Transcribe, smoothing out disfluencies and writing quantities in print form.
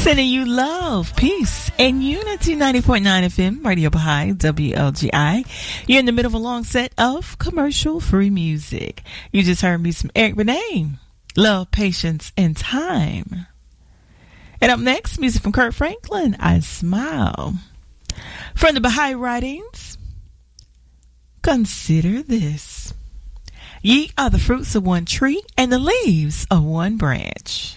Sending you love, peace, and unity. 90.9 FM, Radio Baha'i, WLGI. You're in the middle of a long set of commercial-free music. You just heard me some Eric Benet, Love, Patience, and Time. And up next, music from Kirk Franklin, I Smile. From the Baha'i writings, consider this. Ye are the fruits of one tree and the leaves of one branch.